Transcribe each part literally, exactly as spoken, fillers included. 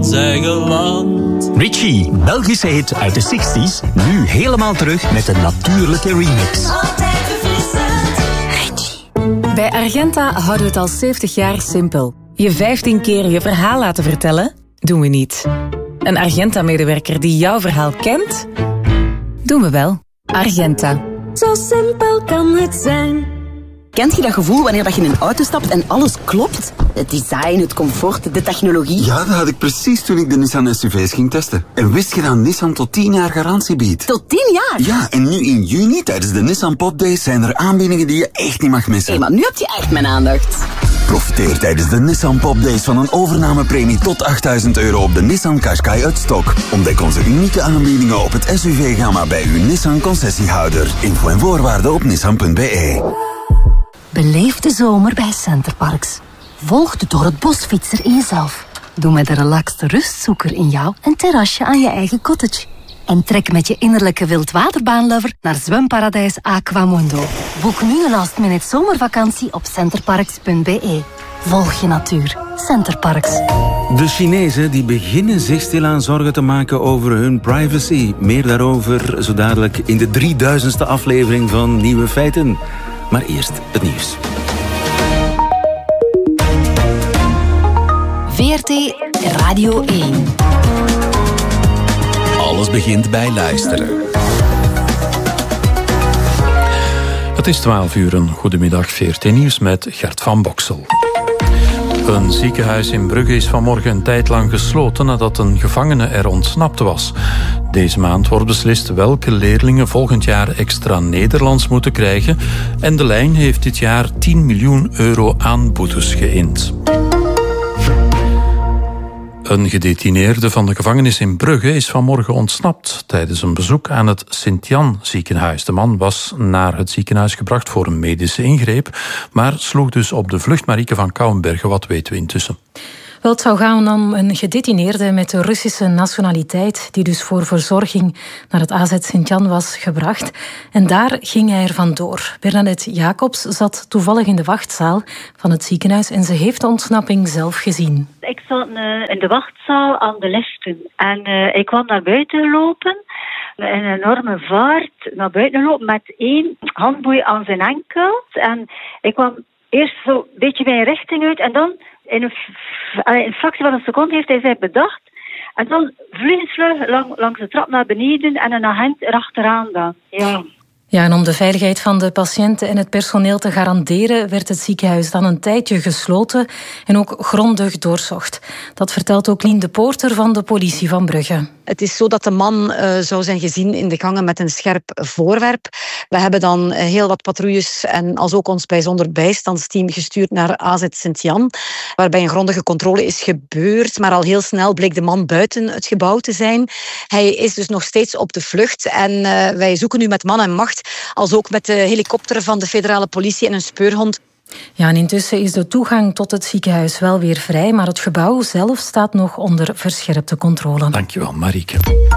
ons eigen land. Richie, Belgische hit uit de zestig's, nu helemaal terug met een natuurlijke remix. Altijd verfrissend. Richie. Bij Argenta houden we het al zeventig jaar simpel. Je vijftien keer je verhaal laten vertellen? Doen we niet. Een Argenta-medewerker die jouw verhaal kent? Doen we wel. Argenta. Zo simpel kan het zijn. Kent je dat gevoel wanneer je in een auto stapt en alles klopt? Het design, het comfort, de technologie. Ja, dat had ik precies toen ik de Nissan S U V's ging testen. En wist je dat Nissan tot tien jaar garantie biedt? Tot tien jaar? Ja, en nu in juni tijdens de Nissan Pop Days zijn er aanbiedingen die je echt niet mag missen. Hé, hey, maar nu heb je echt mijn aandacht. Profiteer tijdens de Nissan Pop Days van een overnamepremie tot achttduizend euro op de Nissan Qashqai uit stok. Ontdek onze unieke aanbiedingen op het S U V-gamma bij uw Nissan concessiehouder. Info en voorwaarden op nissan punt b e. Beleef de zomer bij Centerparks. Volg de door het bosfietser in jezelf. Doe met de relaxte rustzoeker in jou een terrasje aan je eigen cottage. En trek met je innerlijke wildwaterbaanlover naar zwemparadijs Aquamundo. Boek nu een last-minute zomervakantie op centerparks punt b e. Volg je natuur. Centerparks. De Chinezen die beginnen zich stilaan zorgen te maken over hun privacy. Meer daarover zo dadelijk in de drieduizendste aflevering van Nieuwe Feiten. Maar eerst het nieuws. V R T Radio één. Alles begint bij luisteren. Het is twaalf uur, een goedemiddag, V R T Nieuws met Gert van Boksel. Een ziekenhuis in Brugge is vanmorgen een tijd lang gesloten nadat een gevangene er ontsnapt was. Deze maand wordt beslist welke leerlingen volgend jaar extra Nederlands moeten krijgen en de lijn heeft dit jaar tien miljoen euro aan boetes geïnd. Een gedetineerde van de gevangenis in Brugge is vanmorgen ontsnapt tijdens een bezoek aan het Sint-Jan ziekenhuis. De man was naar het ziekenhuis gebracht voor een medische ingreep, maar sloeg dus op de vlucht. Marieke van Kouwenbergen, wat weten we intussen? Wel, het zou gaan om een gedetineerde met de Russische nationaliteit, die dus voor verzorging naar het A Z Sint-Jan was gebracht. En daar ging hij er vandoor. Bernadette Jacobs zat toevallig in de wachtzaal van het ziekenhuis en ze heeft de ontsnapping zelf gezien. Ik zat uh, in de wachtzaal aan de liften en uh, ik kwam naar buiten gelopen. In een enorme vaart naar buiten lopen met één handboei aan zijn enkel. En ik kwam eerst zo een beetje mijn richting uit en dan in een, in een fractie van een seconde heeft hij zich bedacht. En dan vliegensvlug lang, langs de trap naar beneden en een agent erachteraan dan. Ja. Ja, en om de veiligheid van de patiënten en het personeel te garanderen, werd het ziekenhuis dan een tijdje gesloten en ook grondig doorzocht. Dat vertelt ook Lien de Poorter van de politie van Brugge. Het is zo dat de man uh, zou zijn gezien in de gangen met een scherp voorwerp. We hebben dan uh, heel wat patrouilles en als ook ons bijzonder bijstandsteam gestuurd naar A Z Sint-Jan, waarbij een grondige controle is gebeurd, maar al heel snel bleek de man buiten het gebouw te zijn. Hij is dus nog steeds op de vlucht en uh, wij zoeken nu met man en macht, als ook met de helikopter van de federale politie en een speurhond. Ja, en intussen is de toegang tot het ziekenhuis wel weer vrij, maar het gebouw zelf staat nog onder verscherpte controle. Dankjewel, Marieke.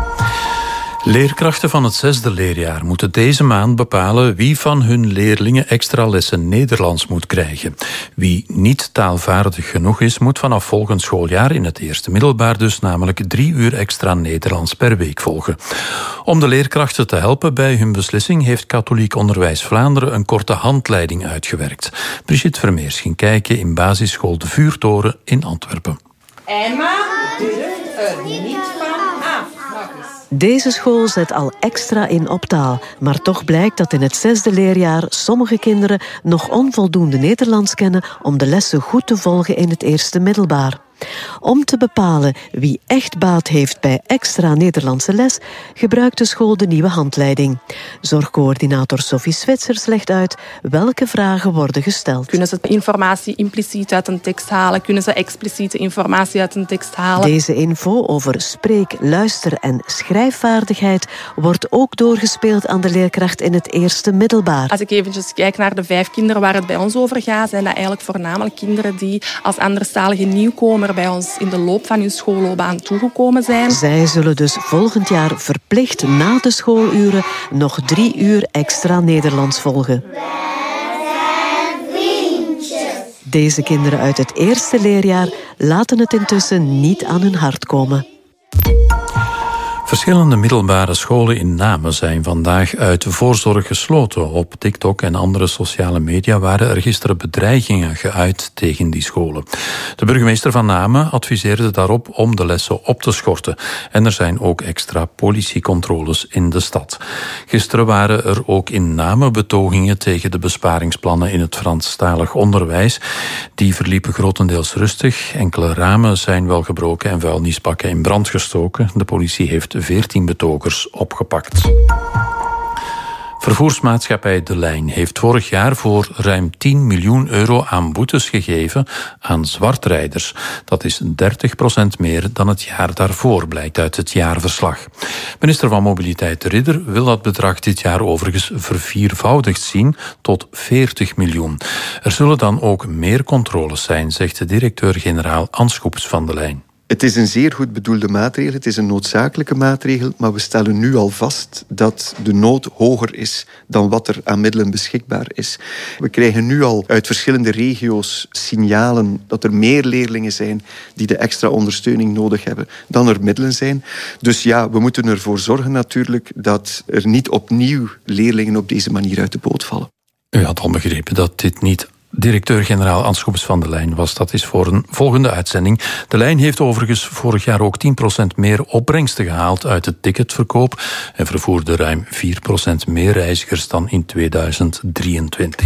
Leerkrachten van het zesde leerjaar moeten deze maand bepalen wie van hun leerlingen extra lessen Nederlands moet krijgen. Wie niet taalvaardig genoeg is, moet vanaf volgend schooljaar in het eerste middelbaar dus namelijk drie uur extra Nederlands per week volgen. Om de leerkrachten te helpen bij hun beslissing heeft Katholiek Onderwijs Vlaanderen een korte handleiding uitgewerkt. Brigitte Vermeers ging kijken in basisschool De Vuurtoren in Antwerpen. Emma durft er niet van af. Deze school zet al extra in op taal, maar toch blijkt dat in het zesde leerjaar sommige kinderen nog onvoldoende Nederlands kennen om de lessen goed te volgen in het eerste middelbaar. Om te bepalen wie echt baat heeft bij extra Nederlandse les, gebruikt de school de nieuwe handleiding. Zorgcoördinator Sophie Zwitsers legt uit welke vragen worden gesteld. Kunnen ze informatie impliciet uit een tekst halen? Kunnen ze expliciete informatie uit een tekst halen? Deze info over spreek-, luister- en schrijfvaardigheid wordt ook doorgespeeld aan de leerkracht in het eerste middelbaar. Als ik eventjes kijk naar de vijf kinderen waar het bij ons over gaat, zijn dat eigenlijk voornamelijk kinderen die als anderstalige nieuwkomer bij ons in de loop van hun schoolloopbaan toegekomen zijn. Zij zullen dus volgend jaar verplicht na de schooluren nog drie uur extra Nederlands volgen. Deze kinderen uit het eerste leerjaar laten het intussen niet aan hun hart komen. Verschillende middelbare scholen in Namen zijn vandaag uit voorzorg gesloten. Op TikTok en andere sociale media waren er gisteren bedreigingen geuit tegen die scholen. De burgemeester van Namen adviseerde daarop om de lessen op te schorten. En er zijn ook extra politiecontroles in de stad. Gisteren waren er ook in Namen betogingen tegen de besparingsplannen in het Franstalig onderwijs. Die verliepen grotendeels rustig. Enkele ramen zijn wel gebroken en vuilnisbakken in brand gestoken. De politie heeft veertien betogers opgepakt. Vervoersmaatschappij De Lijn heeft vorig jaar voor ruim tien miljoen euro aan boetes gegeven aan zwartrijders. Dat is dertig procent meer dan het jaar daarvoor, blijkt uit het jaarverslag. Minister van Mobiliteit De Ridder wil dat bedrag dit jaar overigens verviervoudigd zien tot veertig miljoen. Er zullen dan ook meer controles zijn, zegt de directeur-generaal Anschoeps van De Lijn. Het is een zeer goed bedoelde maatregel, het is een noodzakelijke maatregel, maar we stellen nu al vast dat de nood hoger is dan wat er aan middelen beschikbaar is. We krijgen nu al uit verschillende regio's signalen dat er meer leerlingen zijn die de extra ondersteuning nodig hebben dan er middelen zijn. Dus ja, we moeten ervoor zorgen natuurlijk dat er niet opnieuw leerlingen op deze manier uit de boot vallen. U had al begrepen dat dit niet directeur-generaal Anschoeps van De Lijn was. Dat is voor een volgende uitzending. De Lijn heeft overigens vorig jaar ook tien procent meer opbrengsten gehaald uit de ticketverkoop en vervoerde ruim vier procent meer reizigers dan in tweeduizend drieëntwintig.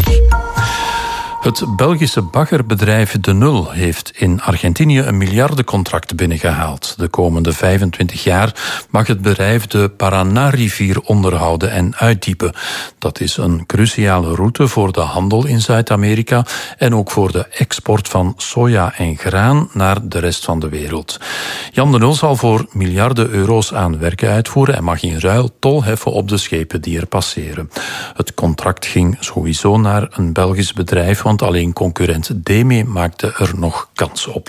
Het Belgische baggerbedrijf De Nul heeft in Argentinië een miljardencontract binnengehaald. De komende vijfentwintig jaar mag het bedrijf de Paraná-rivier onderhouden en uitdiepen. Dat is een cruciale route voor de handel in Zuid-Amerika en ook voor de export van soja en graan naar de rest van de wereld. Jan De Nul zal voor miljarden euro's aan werken uitvoeren en mag in ruil tol heffen op de schepen die er passeren. Het contract ging sowieso naar een Belgisch bedrijf, want alleen concurrent DEME maakte er nog kans op.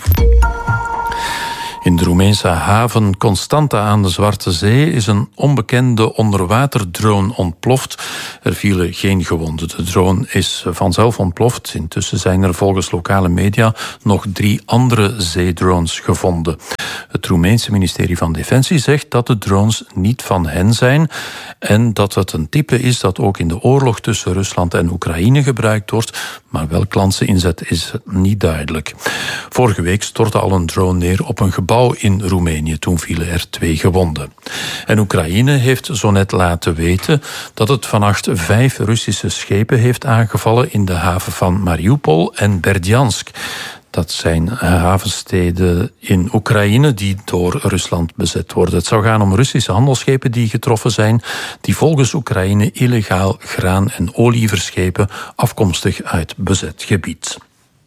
In de Roemeense haven Constanta aan de Zwarte Zee is een onbekende onderwaterdrone ontploft. Er vielen geen gewonden. De drone is vanzelf ontploft. Intussen zijn er volgens lokale media nog drie andere zeedrones gevonden. Het Roemeense ministerie van Defensie zegt dat de drones niet van hen zijn en dat het een type is dat ook in de oorlog tussen Rusland en Oekraïne gebruikt wordt, maar welk land ze inzet is niet duidelijk. Vorige week stortte al een drone neer op een gebouw in Roemenië. Toen vielen er twee gewonden. En Oekraïne heeft zo net laten weten dat het vannacht vijf Russische schepen heeft aangevallen in de haven van Mariupol en Berdjansk. Dat zijn havensteden in Oekraïne die door Rusland bezet worden. Het zou gaan om Russische handelsschepen die getroffen zijn, die volgens Oekraïne illegaal graan en olie verschepen, afkomstig uit bezet gebied.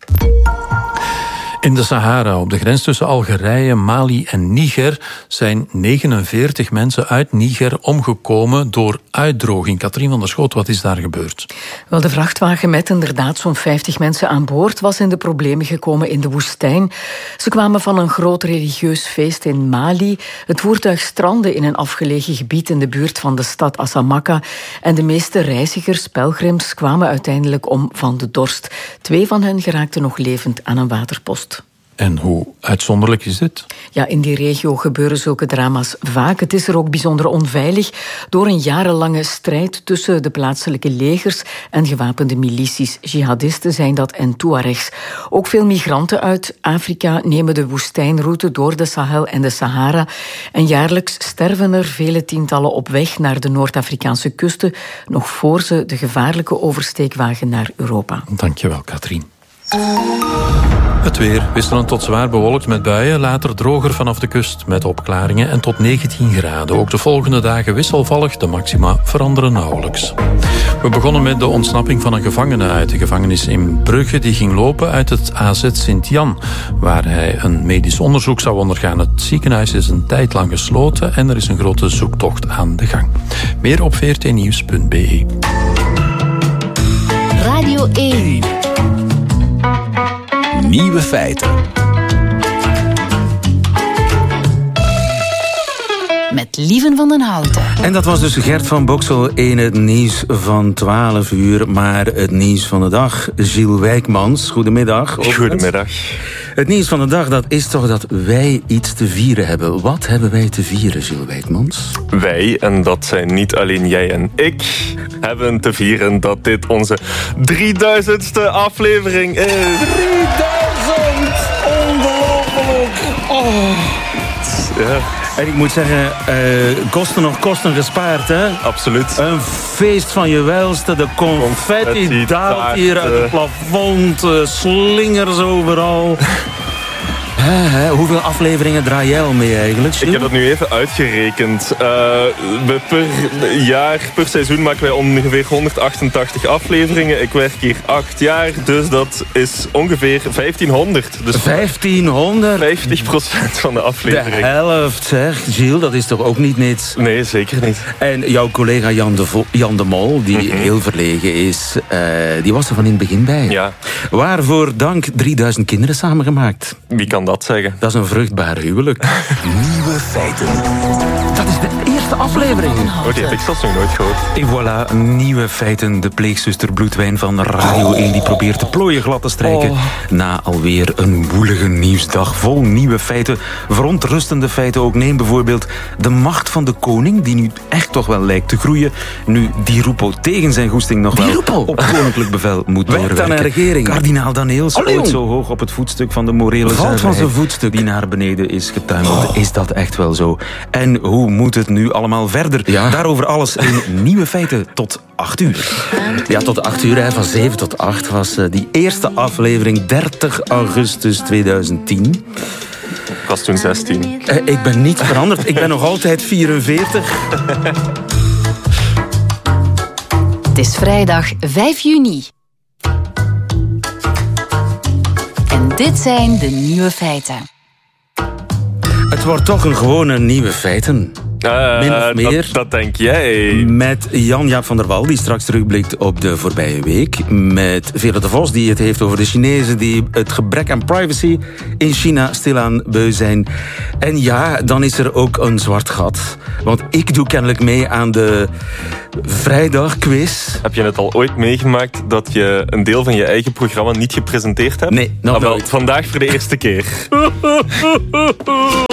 In de Sahara, op de grens tussen Algerije, Mali en Niger, zijn negenenveertig mensen uit Niger omgekomen door uitdroging. Katrien van der Schoot, wat is daar gebeurd? Wel, de vrachtwagen met inderdaad zo'n vijftig mensen aan boord was in de problemen gekomen in de woestijn. Ze kwamen van een groot religieus feest in Mali. Het voertuig strandde in een afgelegen gebied in de buurt van de stad Assamaka. En de meeste reizigers, pelgrims, kwamen uiteindelijk om van de dorst. Twee van hen geraakten nog levend aan een waterpost. En hoe uitzonderlijk is dit? Ja, in die regio gebeuren zulke drama's vaak. Het is er ook bijzonder onveilig door een jarenlange strijd tussen de plaatselijke legers en gewapende milities. Jihadisten zijn dat en Tuaregs. Ook veel migranten uit Afrika nemen de woestijnroute door de Sahel en de Sahara. En jaarlijks sterven er vele tientallen op weg naar de Noord-Afrikaanse kusten, nog voor ze de gevaarlijke oversteek wagen naar Europa. Dankjewel, Katrien. Het weer wisselend tot zwaar bewolkt met buien, later droger vanaf de kust met opklaringen en tot negentien graden. Ook de volgende dagen wisselvallig, de maxima veranderen nauwelijks. We begonnen met de ontsnapping van een gevangene uit de gevangenis in Brugge. Die ging lopen uit het A Z Sint-Jan, waar hij een medisch onderzoek zou ondergaan. Het ziekenhuis is een tijd lang gesloten en er is een grote zoektocht aan de gang. Meer op v r t nieuws punt b e. Radio één. Nieuwe feiten. Met Lieven van den Houten. En dat was dus Gert van Boksel in het nieuws van twaalf uur. Maar het nieuws van de dag, Gilles Wijkmans. Goedemiddag. Goedemiddag. Het nieuws van de dag, dat is toch dat wij iets te vieren hebben. Wat hebben wij te vieren, Gilles Wijkmans? Wij, en dat zijn niet alleen jij en ik, hebben te vieren dat dit onze drieduizendste aflevering is. drieduizend! Ongelooflijk! Oh. Ja. En ik moet zeggen, uh, kosten nog kosten gespaard, hè? Absoluut. Een feest van je welste. De confetti, confetti daalt hier uit het plafond. Uh, slingers overal. He, he, hoeveel afleveringen draai jij al mee eigenlijk? Ik heb dat nu even uitgerekend. Uh, we per jaar, per seizoen maken wij ongeveer honderdachtentachtig afleveringen. Ik werk hier acht jaar, dus dat is ongeveer vijftienhonderd. Dus vijftienhonderd? vijftig procent van de aflevering. De helft, zeg. Gilles, dat is toch ook niet niets? Nee, zeker niet. En jouw collega Jan de, Vo- Jan de Mol, die mm-hmm. heel verlegen is, uh, die was er van in het begin bij. Ja. Waarvoor dank drieduizend kinderen samengemaakt. Wie kan dat zeggen? Dat is een vruchtbaar huwelijk. Nieuwe feiten. Dat is de eerste aflevering. Oh, die heb ik zelfs nog nooit gehoord. En voilà, nieuwe feiten. De pleegzuster Bloedwijn van Radio één die probeert de plooien glad te strijken. Oh. Na alweer een woelige nieuwsdag vol nieuwe feiten. Verontrustende feiten ook. Neem bijvoorbeeld de macht van de koning, die nu echt toch wel lijkt te groeien. Nu Di Rupo tegen zijn goesting nog wel op koninklijk bevel moet doorwerken. Aan een regering. Kardinaal Daneels, Allee, ooit zo hoog op het voetstuk van de morele zuiverheid voetstuk die naar beneden is getuimeld. Oh. Is dat echt wel zo? En hoe moet het nu allemaal verder? Ja. Daarover alles in Nieuwe Feiten tot acht uur. Ja, tot acht uur, hè, van zeven tot acht was uh, die eerste aflevering dertig augustus tweeduizend tien. Ik was toen zestien. Uh, ik ben niet veranderd. Ik ben nog altijd vierenveertig. Het is vrijdag vijf juni. En dit zijn de nieuwe feiten. Het wordt toch een gewone nieuwe feiten. Uh, Min of meer. Dat, dat denk jij. Met Jan-Jaap van der Wal, die straks terugblikt op de voorbije week. Met Veerle de Vos, die het heeft over de Chinezen die het gebrek aan privacy in China stilaan beu zijn. En ja, dan is er ook een zwart gat. Want ik doe kennelijk mee aan de vrijdagquiz. Heb je het al ooit meegemaakt dat je een deel van je eigen programma niet gepresenteerd hebt? Nee, nog ah, wel, nooit. Vandaag voor de eerste keer.